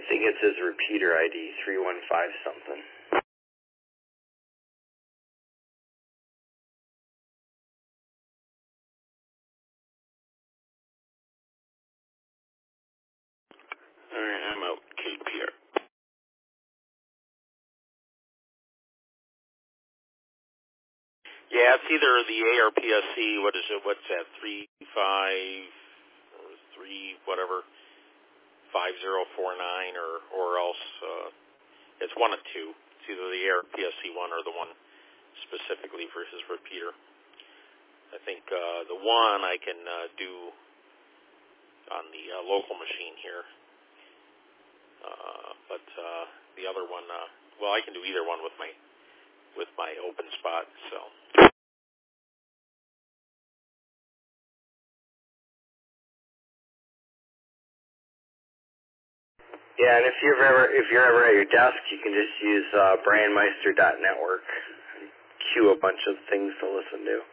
think it's his repeater ID, 315 something. Alright, I'm out. KPR. Yeah, it's either the A or PSC. What is it? What's that? 35 or 3 whatever 5049 or else it's one of two. It's either the A or PSC one or the one specifically for his repeater. I think the one I can do on the local machine here, but the other one, well, I can do either one with my open spot. So. Yeah, and if you're ever at your desk, you can just use brandmeister.network. Queue a bunch of things to listen to.